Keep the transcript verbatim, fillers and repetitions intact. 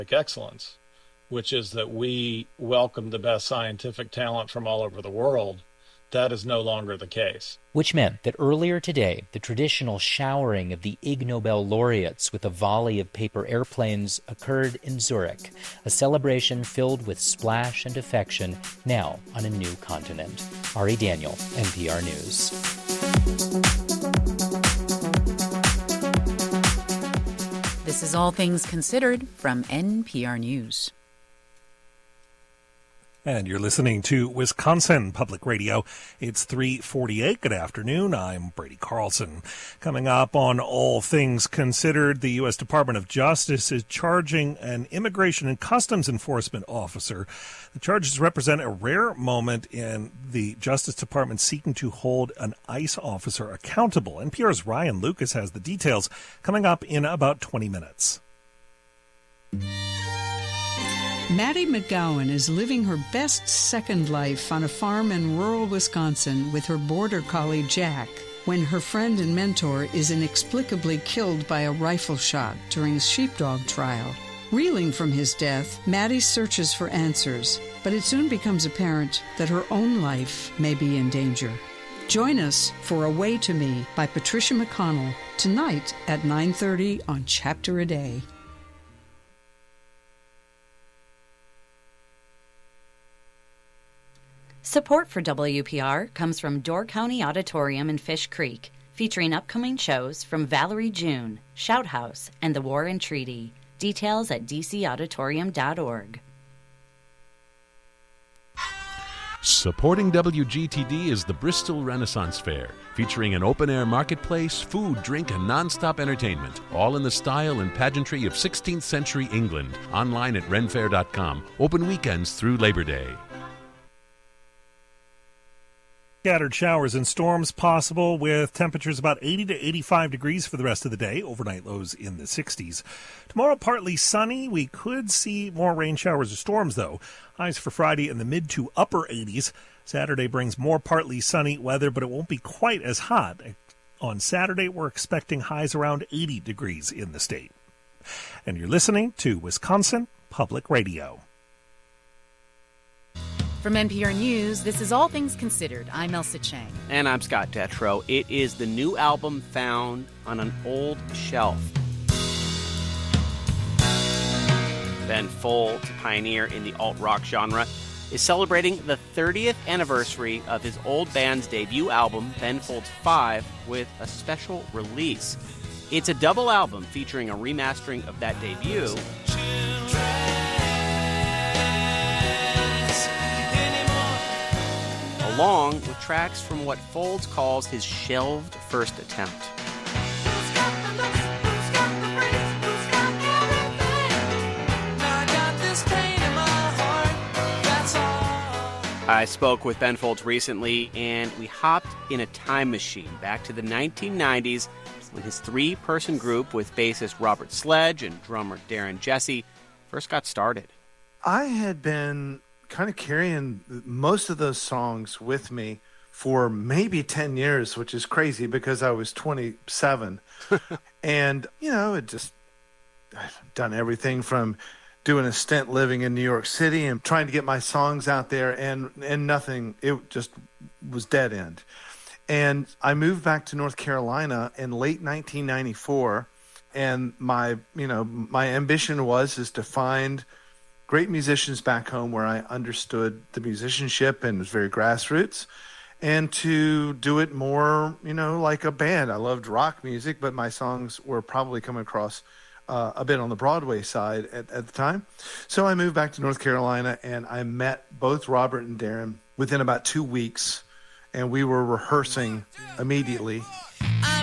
excellence, which is that we welcome the best scientific talent from all over the world. That is no longer the case. Which meant that earlier today, the traditional showering of the Ig Nobel laureates with a volley of paper airplanes occurred in Zurich, a celebration filled with splash and affection, now on a new continent. Ari Daniel, N P R News. This is All Things Considered from N P R News. And you're listening to Wisconsin Public Radio. It's three forty-eight. Good afternoon. I'm Brady Carlson. Coming up on All Things Considered, the U S Department of Justice is charging an Immigration and Customs Enforcement officer. The charges represent a rare moment in the Justice Department seeking to hold an ICE officer accountable. N P R's Ryan Lucas has the details coming up in about twenty minutes. Maddie McGowan is living her best second life on a farm in rural Wisconsin with her border collie Jack when her friend and mentor is inexplicably killed by a rifle shot during a sheepdog trial. Reeling from his death, Maddie searches for answers, but it soon becomes apparent that her own life may be in danger. Join us for A Way to Me by Patricia McConnell tonight at nine thirty on Chapter a Day. Support for W P R comes from Door County Auditorium in Fish Creek, featuring upcoming shows from Valerie June, Shout House, and the War and Treaty. Details at d c auditorium dot org. Supporting W G T D is the Bristol Renaissance Fair, featuring an open-air marketplace, food, drink, and non-stop entertainment, all in the style and pageantry of sixteenth century England. Online at ren fair dot com. Open weekends through Labor Day. Scattered showers and storms possible with temperatures about eighty to eighty-five degrees for the rest of the day. Overnight lows in the sixties. Tomorrow, partly sunny. We could see more rain showers or storms, though. Highs for Friday in the mid to upper eighties. Saturday brings more partly sunny weather, but it won't be quite as hot. On Saturday, we're expecting highs around eighty degrees in the state. And you're listening to Wisconsin Public Radio. From N P R News, this is All Things Considered. I'm Elsa Chang. And I'm Scott Detrow. It is the new album found on an old shelf. Ben Folds, pioneer in the alt-rock genre, is celebrating the thirtieth anniversary of his old band's debut album, Ben Folds five, with a special release. It's a double album featuring a remastering of that debut, along with tracks from what Folds calls his shelved first attempt. I spoke with Ben Folds recently, and we hopped in a time machine back to the nineteen nineties when his three-person group with bassist Robert Sledge and drummer Darren Jesse first got started. I had been kind of carrying most of those songs with me for maybe ten years, which is crazy because I was twenty-seven. And, you know, it just, I've done everything from doing a stint living in New York City and trying to get my songs out there, and, and nothing, it just was dead end. And I moved back to North Carolina in late nineteen ninety-four, and my, you know, my ambition was is to find great musicians back home where I understood the musicianship and was very grassroots, and to do it more, you know, like a band. I loved rock music, but my songs were probably coming across uh, a bit on the Broadway side at, at the time. So I moved back to North Carolina, and I met both Robert and Darren within about two weeks, and we were rehearsing immediately.